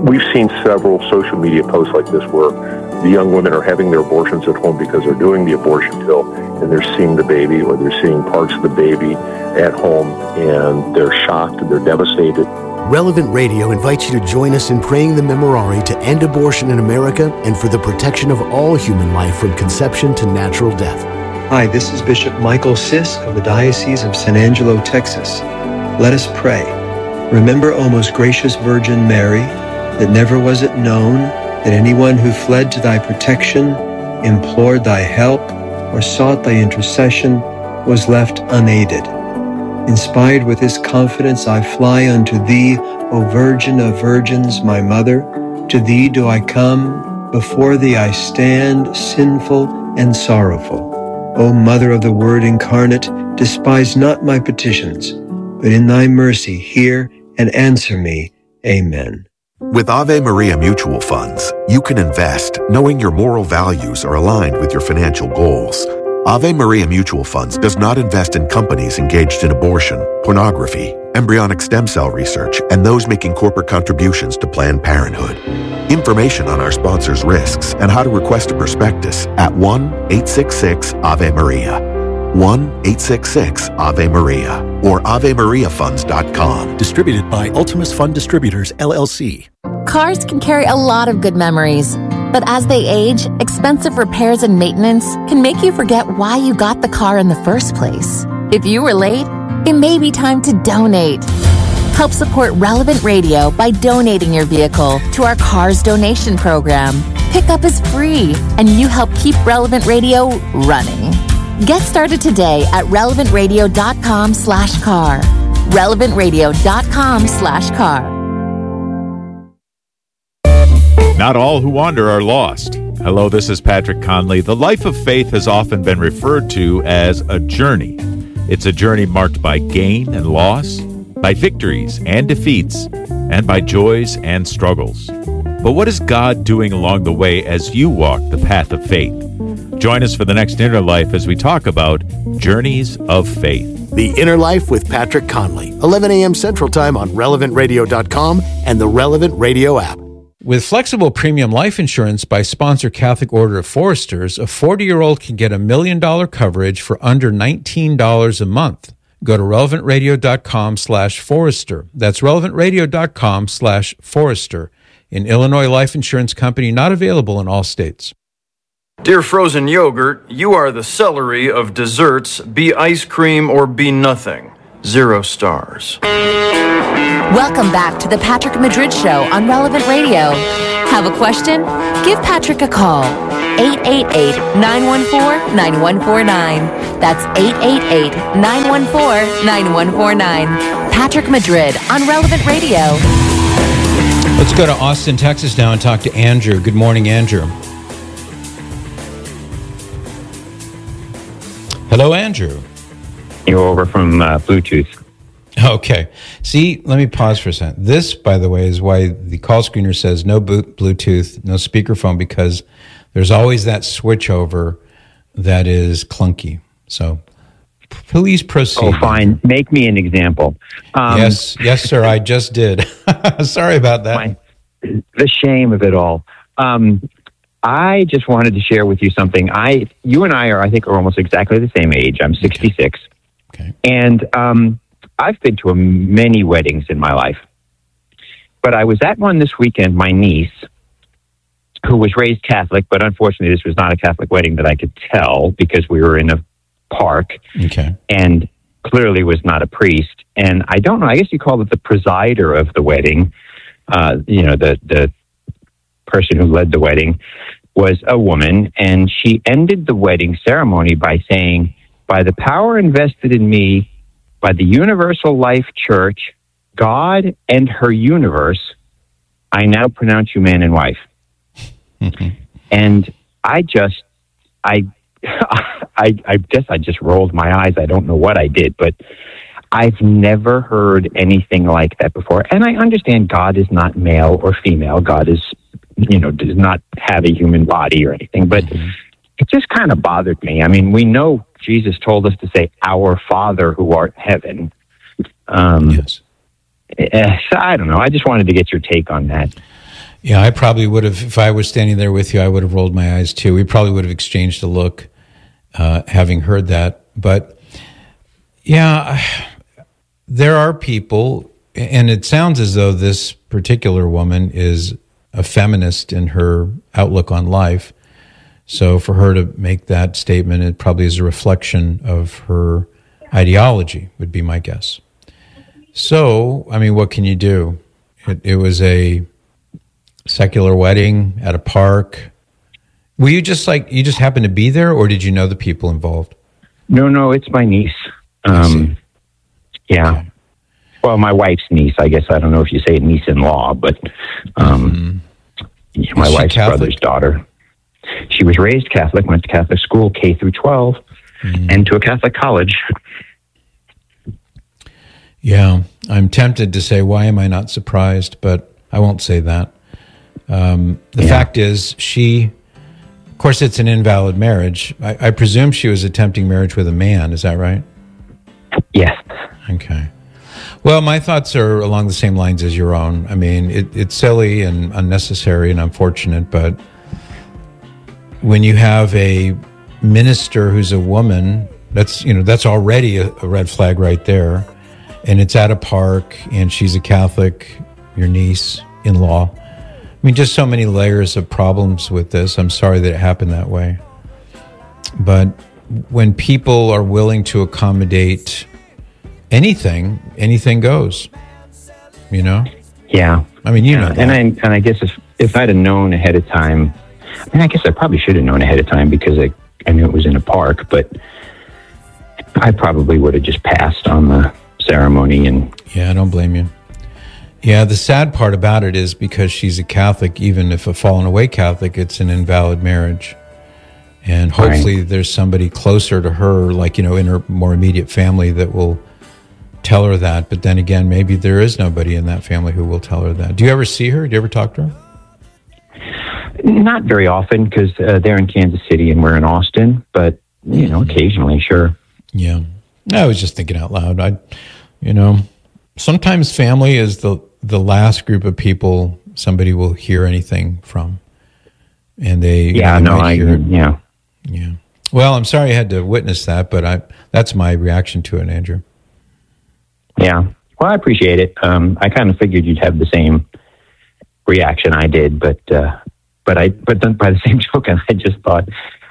we've seen several social media posts like this where the young women are having their abortions at home because they're doing the abortion pill and they're seeing the baby or they're seeing parts of the baby at home and they're shocked and they're devastated. Relevant Radio invites you to join us in praying the Memorare to end abortion in America and for the protection of all human life from conception to natural death. Hi, this is Bishop Michael Sisk of the Diocese of San Angelo, Texas. Let us pray. Remember, O most gracious Virgin Mary, that never was it known that anyone who fled to thy protection, implored thy help, or sought thy intercession was left unaided. Inspired with this confidence, I fly unto thee, O Virgin of Virgins, my Mother. To thee do I come, before thee I stand, sinful and sorrowful. O Mother of the Word incarnate, despise not my petitions, but in thy mercy hear and answer me. Amen. With Ave Maria Mutual Funds, you can invest knowing your moral values are aligned with your financial goals. Ave Maria Mutual Funds does not invest in companies engaged in abortion, pornography, embryonic stem cell research, and those making corporate contributions to Planned Parenthood. Information on our sponsors' risks and how to request a prospectus at 1-866-AVE-MARIA. 1-866-AVE-MARIA or AveMariaFunds.com. Distributed by Ultimus Fund Distributors, LLC. Cars can carry a lot of good memories, but as they age, expensive repairs and maintenance can make you forget why you got the car in the first place. If you were late, it may be time to donate. Help support Relevant Radio by donating your vehicle to our Cars Donation Program. Pickup is free, and you help keep Relevant Radio running. Get started today at relevantradio.com/car. relevantradio.com/car. Not all who wander are lost. Hello, this is Patrick Conley. The life of faith has often been referred to as a journey. It's a journey marked by gain and loss, by victories and defeats, and by joys and struggles. But what is God doing along the way as you walk the path of faith? Join us for the next Inner Life as we talk about Journeys of Faith. The Inner Life with Patrick Conley, 11 a.m. Central Time on relevantradio.com and the Relevant Radio app. With flexible premium life insurance by sponsor Catholic Order of Foresters, a 40-year-old can get $1 million coverage for under $19 a month. Go to relevantradio.com/Forester. That's relevantradio.com/Forester. An Illinois life insurance company not available in all states. Dear frozen yogurt, you are the celery of desserts. Be ice cream or be nothing. 0 stars. Welcome back to the Patrick Madrid Show on Relevant Radio. Have a question? Give Patrick a call. 888-914-9149. That's 888-914-9149. Patrick Madrid on Relevant Radio. Let's go to Austin, Texas now and talk to Andrew. Good morning, Andrew. Hello, Andrew. You're over from Bluetooth. Okay. See, let me pause for a second. This, by the way, is why the call screener says no Bluetooth, no speakerphone, because there's always that switch over that is clunky. So please proceed. Oh, fine. Make me an example. Yes, sir, I just did. Sorry about that. The shame of it all. I just wanted to share with you something. You and I are almost exactly the same age. I'm 66. Okay. And I've been to many weddings in my life. But I was at one this weekend, my niece, who was raised Catholic, but unfortunately this was not a Catholic wedding that I could tell because we were in a park. Okay. And clearly was not a priest. And I don't know, I guess you call it the presider of the wedding. The person who led the wedding was a woman, and she ended the wedding ceremony by saying, "By the power invested in me by the Universal Life Church, God and her universe, I now pronounce you man and wife." Mm-hmm. And I guess I just rolled my eyes. I don't know what I did, but I've never heard anything like that before. And I understand God is not male or female. God is, does not have a human body or anything, but it just kind of bothered me. I mean, we know Jesus told us to say, "Our Father who art in heaven." Yes. So I don't know. I just wanted to get your take on that. Yeah, I probably would have, if I was standing there with you, I would have rolled my eyes too. We probably would have exchanged a look, having heard that. But yeah, there are people, and it sounds as though this particular woman is a feminist in her outlook on life. So for her to make that statement, it probably is a reflection of her ideology, would be my guess. So, I mean, what can you do? It was a secular wedding at a park. Were you just you just happened to be there, or did you know the people involved? No, it's my niece. Yeah. Okay. Well, my wife's niece, I guess. I don't know if you say niece-in-law, but my wife's Catholic? brother's daughter. She was raised Catholic, went to Catholic school, K through 12, and to a Catholic college. Yeah, I'm tempted to say, why am I not surprised? But I won't say that. The fact is, of course, it's an invalid marriage. I presume she was attempting marriage with a man. Is that right? Yes. Okay. Well, my thoughts are along the same lines as your own. I mean, it's silly and unnecessary and unfortunate, but when you have a minister who's a woman, that's already a red flag right there. And it's at a park, and she's a Catholic, your niece-in-law. I mean, just so many layers of problems with this. I'm sorry that it happened that way. But when people are willing to accommodate anything goes, you know? Yeah. I mean, you know that. And I guess if I'd have known ahead of time, I mean, I guess I probably should have known ahead of time because I knew it was in a park, but I probably would have just passed on the ceremony. And yeah, I don't blame you. Yeah, the sad part about it is because she's a Catholic, even if a fallen away Catholic, it's an invalid marriage. And hopefully there's somebody closer to her, like, in her more immediate family that will tell her that. But then again, maybe there is nobody in that family who will tell her that. Do you ever see her? Do you ever talk to her? Not very often because they're in Kansas City and we're in Austin, but, occasionally, sure. Yeah. I was just thinking out loud. Sometimes family is the last group of people somebody will hear anything from. And Yeah. Well, I'm sorry I had to witness that, but that's my reaction to it, Andrew. Yeah. Well, I appreciate it. I kind of figured you'd have the same reaction I did, but then by the same token, I just thought,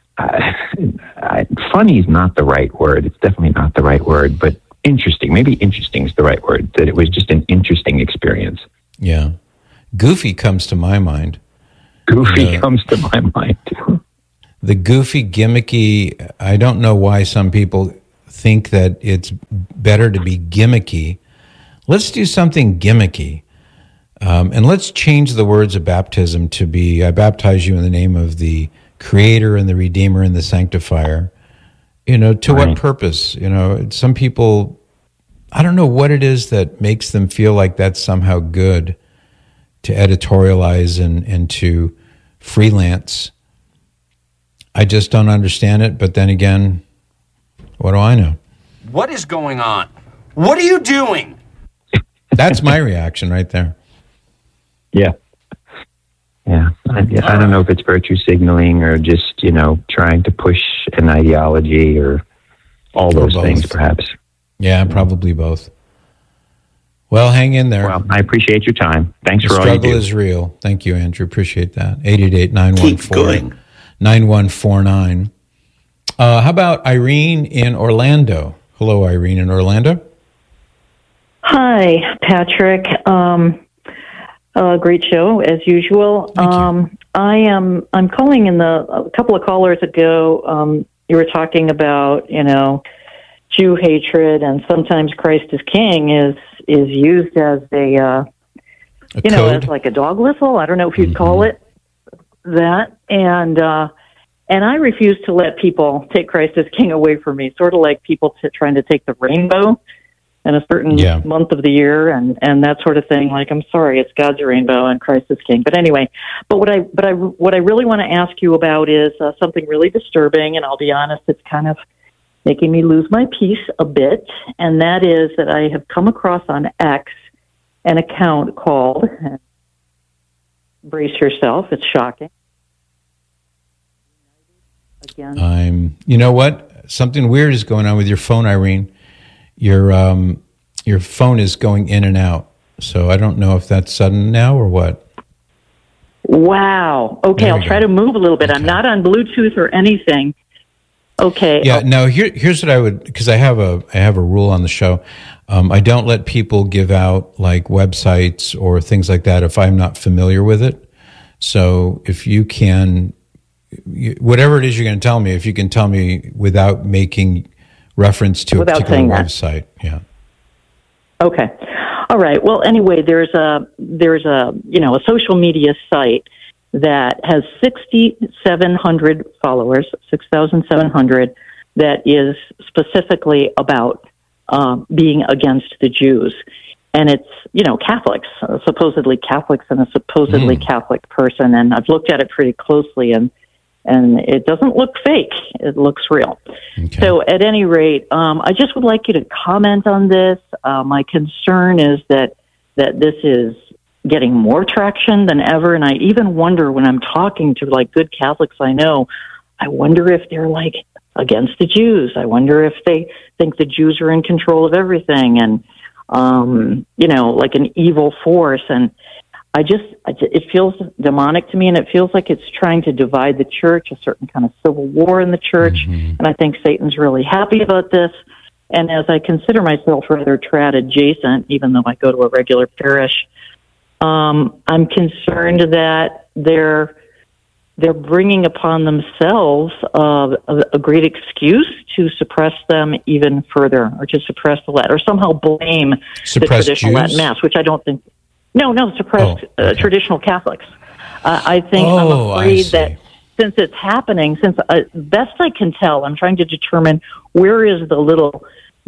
funny is not the right word. It's definitely not the right word, but interesting. Maybe interesting is the right word, that it was just an interesting experience. Yeah. Goofy comes to my mind. Goofy comes to my mind, too. The goofy, gimmicky, I don't know why some people think that it's better to be gimmicky. Let's do something gimmicky. And let's change the words of baptism to be, I baptize you in the name of the Creator and the Redeemer and the Sanctifier. To what purpose? Some people, I don't know what it is that makes them feel like that's somehow good to editorialize and to freelance. I just don't understand it. But then again, what do I know? What is going on? What are you doing? That's my reaction right there. Yeah. Yeah. I don't know if it's virtue signaling or just, trying to push an ideology or all those things, perhaps. Yeah, probably both. Well, hang in there. Well, I appreciate your time. Thanks for all you do. The struggle is real. Thank you, Andrew. Appreciate that. 888-914-9149. How about Irene in Orlando? Hello, Irene in Orlando. Hi, Patrick. Great show as usual. I'm calling a couple of callers ago. You were talking about, Jew hatred, and sometimes Christ is King is used as as like a dog whistle. I don't know if you'd call it that. And I refuse to let people take Christ as King away from me, sort of like people trying to take the rainbow in a certain month of the year and that sort of thing. Like, I'm sorry, it's God's rainbow and Christ is King. But anyway, what I really want to ask you about is something really disturbing, and I'll be honest, it's kind of making me lose my peace a bit, and that is that I have come across on X an account called brace yourself. It's shocking. Again. You know what? Something weird is going on with your phone, Irene. Your phone is going in and out. So I don't know if that's sudden now or what. Wow. Okay, I'll try to move a little bit. Okay. I'm not on Bluetooth or anything. Okay. Yeah. No. Here's what I would, because I have a rule on the show. I don't let people give out like websites or things like that if I'm not familiar with it. So if you can, whatever it is you're going to tell me, if you can tell me without making reference to a particular website. Yeah. Okay. All right. Well, anyway, there's a a social media site that has 6,700 followers, 6,700, that is specifically about being against the Jews. And it's, Catholics, supposedly Catholics, and a supposedly Catholic person. And I've looked at it pretty closely, and it doesn't look fake. It looks real. Okay. So at any rate, I just would like you to comment on this. My concern is that this is getting more traction than ever. And I even wonder, when I'm talking to like good Catholics I know, I wonder if they're like against the Jews. I wonder if they think the Jews are in control of everything and, like an evil force. And it feels demonic to me, and it feels like it's trying to divide the church, a certain kind of civil war in the church. And I think Satan's really happy about this. And as I consider myself rather trad adjacent, even though I go to a regular parish, I'm concerned that they're bringing upon themselves a great excuse to suppress them even further, or to suppress the Latin, or somehow blame the traditional Latin Mass, which I don't think. No, suppress traditional Catholics. I think I'm afraid that since it's happening, best I can tell, I'm trying to determine where is the little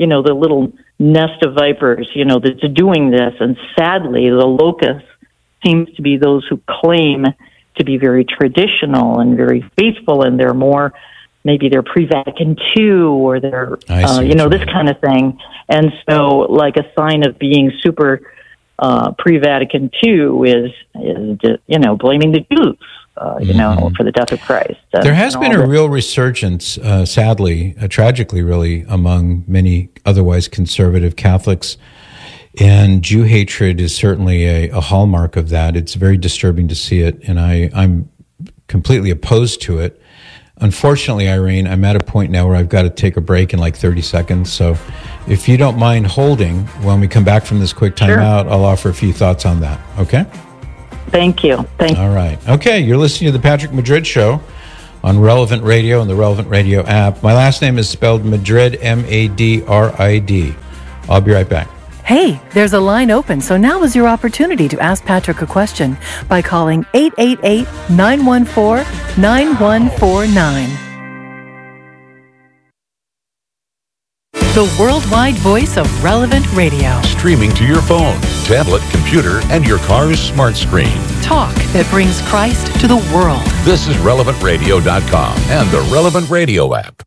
nest of vipers, that's doing this. And sadly, the locus seems to be those who claim to be very traditional and very faithful, and they're more, maybe they're pre-Vatican II, or they're, this kind of thing. And so, like, a sign of being super pre-Vatican II is blaming the Jews, for the death of Christ. There has been a real resurgence, sadly, tragically, really, among many otherwise conservative Catholics. And Jew hatred is certainly a hallmark of that. It's very disturbing to see it, and I'm completely opposed to it. Unfortunately, Irene, I'm at a point now where I've got to take a break in like 30 seconds. So if you don't mind holding, when we come back from this quick timeout, I'll offer a few thoughts on that. Okay? Thank you. All right. Okay, you're listening to The Patrick Madrid Show on Relevant Radio and the Relevant Radio app. My last name is spelled Madrid, M-A-D-R-I-D. I'll be right back. Hey, there's a line open, so now is your opportunity to ask Patrick a question by calling 888-914-9149. The worldwide voice of Relevant Radio. Streaming to your phone, tablet, computer, and your car's smart screen. Talk that brings Christ to the world. This is RelevantRadio.com and the Relevant Radio app.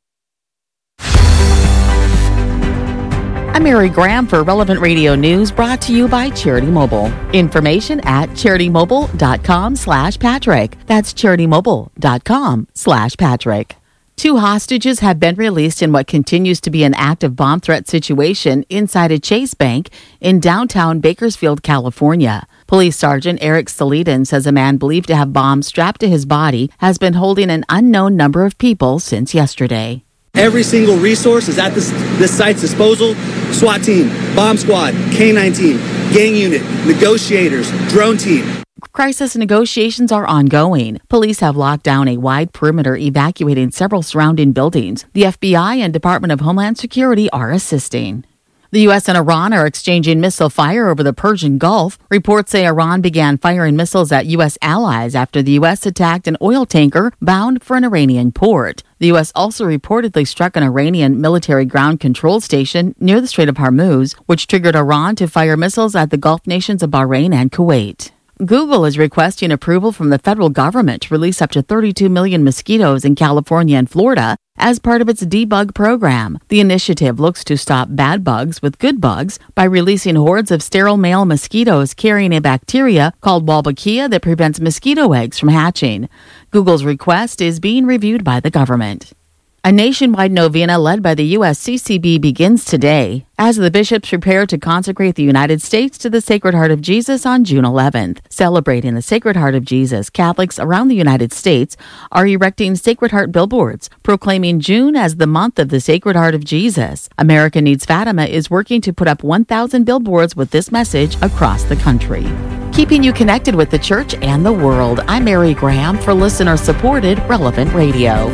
I'm Mary Graham for Relevant Radio News, brought to you by Charity Mobile. Information at CharityMobile.com/Patrick. That's CharityMobile.com/Patrick. 2 hostages have been released in what continues to be an active bomb threat situation inside a Chase Bank in downtown Bakersfield, California. Police Sergeant Eric Salidin says a man believed to have bombs strapped to his body has been holding an unknown number of people since yesterday. Every single resource is at this site's disposal. SWAT team, bomb squad, K-9 team, gang unit, negotiators, drone team. Crisis negotiations are ongoing. Police have locked down a wide perimeter, evacuating several surrounding buildings. The FBI and Department of Homeland Security are assisting. The U.S. and Iran are exchanging missile fire over the Persian Gulf. Reports say Iran began firing missiles at U.S. allies after the U.S. attacked an oil tanker bound for an Iranian port. The U.S. also reportedly struck an Iranian military ground control station near the Strait of Hormuz, which triggered Iran to fire missiles at the Gulf nations of Bahrain and Kuwait. Google is requesting approval from the federal government to release up to 32 million mosquitoes in California and Florida as part of its debug program. The initiative looks to stop bad bugs with good bugs by releasing hordes of sterile male mosquitoes carrying a bacteria called Wolbachia that prevents mosquito eggs from hatching. Google's request is being reviewed by the government. A nationwide novena led by the USCCB begins today as the bishops prepare to consecrate the United States to the Sacred Heart of Jesus on June 11th. Celebrating the Sacred Heart of Jesus, Catholics around the United States are erecting Sacred Heart billboards, proclaiming June as the month of the Sacred Heart of Jesus. America Needs Fatima is working to put up 1,000 billboards with this message across the country. Keeping you connected with the church and the world, I'm Mary Graham for listener-supported Relevant Radio.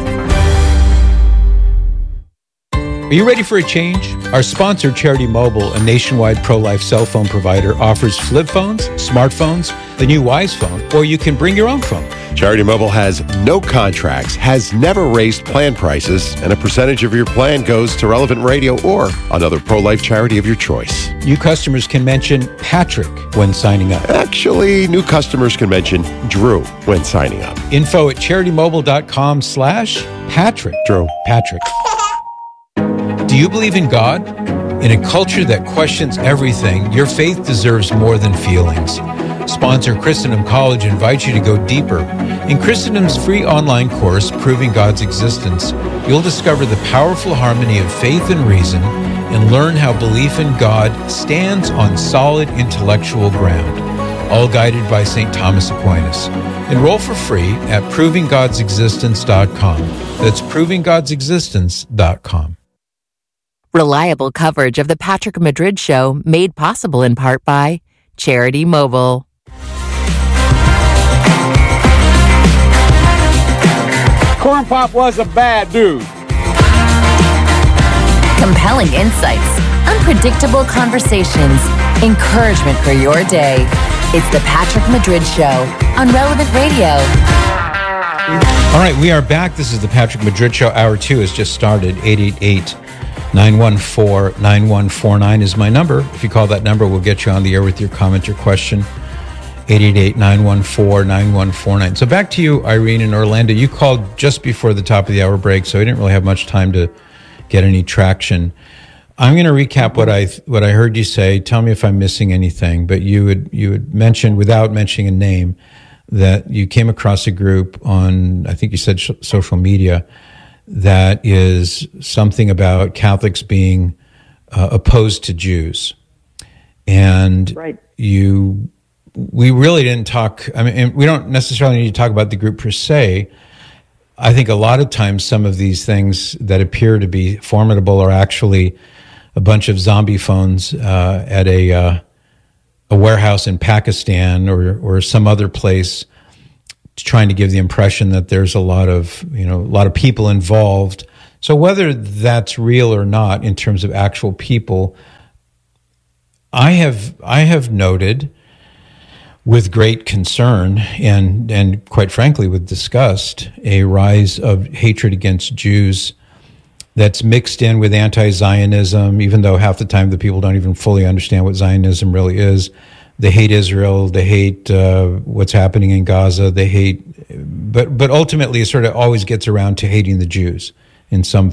Are you ready for a change? Our sponsor, Charity Mobile, a nationwide pro-life cell phone provider, offers flip phones, smartphones, the new Wise phone, or you can bring your own phone. Charity Mobile has no contracts, has never raised plan prices, and a percentage of your plan goes to Relevant Radio or another pro-life charity of your choice. New customers can mention Patrick when signing up. Actually, new customers can mention Drew when signing up. Info at CharityMobile.com/Patrick. Drew. Patrick. Do you believe in God? In a culture that questions everything, your faith deserves more than feelings. Sponsor Christendom College invites you to go deeper. In Christendom's free online course, Proving God's Existence, you'll discover the powerful harmony of faith and reason and learn how belief in God stands on solid intellectual ground, all guided by St. Thomas Aquinas. Enroll for free at ProvingGod'sExistence.com. That's ProvingGod'sExistence.com. Reliable coverage of the Patrick Madrid Show made possible in part by Charity Mobile. Corn Pop was a bad dude. Compelling insights, unpredictable conversations, encouragement for your day. It's the Patrick Madrid Show on Relevant Radio. All right, we are back. This is the Patrick Madrid Show. Hour 2 has just started. 888-914-9149 is my number. If you call that number, we'll get you on the air with your comment, your question. 888-914-9149. So back to you, Irene in Orlando. You called just before the top of the hour break, so I didn't really have much time to get any traction. I'm going to recap what I heard you say. Tell me if I'm missing anything. But you had mentioned, without mentioning a name, that you came across a group on, I think you said social media, that is something about Catholics being opposed to Jews. And right. We really didn't talk, I mean, we don't necessarily need to talk about the group per se. I think a lot of times some of these things that appear to be formidable are actually a bunch of zombie phones at a warehouse in Pakistan or some other place, trying to give the impression that there's a lot of people involved. So whether that's real or not in terms of actual people, I have noted with great concern and quite frankly with disgust a rise of hatred against Jews that's mixed in with anti-Zionism, even though half the time the people don't even fully understand what Zionism really is. They hate Israel. They hate what's happening in Gaza. They hate, but ultimately it sort of always gets around to hating the Jews in some